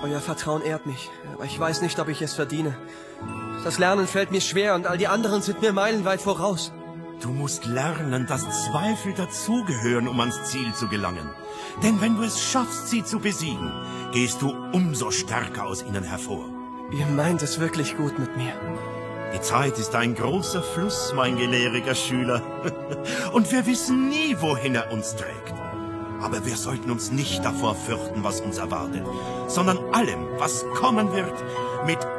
Euer Vertrauen ehrt mich, aber ich weiß nicht, ob ich es verdiene. Das Lernen fällt mir schwer und all die anderen sind mir meilenweit voraus. Du musst lernen, dass Zweifel dazugehören, um ans Ziel zu gelangen. Denn wenn du es schaffst, sie zu besiegen, gehst du umso stärker aus ihnen hervor. Ihr meint es wirklich gut mit mir. Die Zeit ist ein großer Fluss, mein gelehriger Schüler. Und wir wissen nie, wohin er uns trägt. Aber wir sollten uns nicht davor fürchten, was uns erwartet, sondern allem, was kommen wird, mit